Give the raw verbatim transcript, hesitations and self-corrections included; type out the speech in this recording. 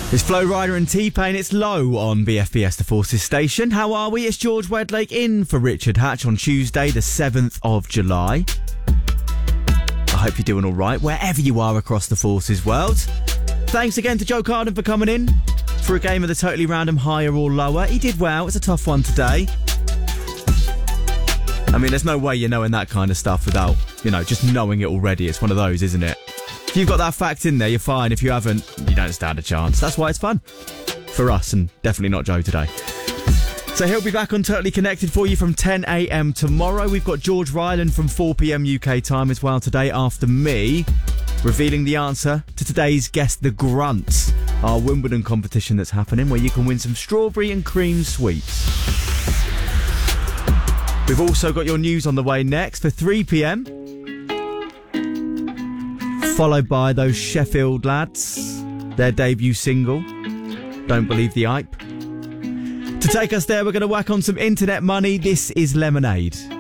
It's Flo Rida and T-Pain. It's Low on B F B S The Forces station. How are we? It's George Wedlake in for Richard Hatch on Tuesday, the seventh of July. I hope you're doing all right, wherever you are across the Forces world. Thanks again to Joe Carden for coming in for a game of the Totally Random Higher or Lower. He did well. It's a tough one today. I mean, there's no way you're knowing that kind of stuff without, you know, just knowing it already. It's one of those, isn't it? If you've got that fact in there, you're fine. If you haven't, you don't stand a chance. That's why it's fun. For us, and definitely not Joe today. So he'll be back on Totally Connected for you from ten a.m. tomorrow. We've got George Ryland from four p.m. U K time as well today after me, revealing the answer to today's Guess the Grunt, our Wimbledon competition that's happening where you can win some strawberry and cream sweets. We've also got your news on the way next for three p.m. followed by those Sheffield lads, their debut single, Don't Believe the Hype. To take us there, we're going to whack on some internet money. This is Lemonade.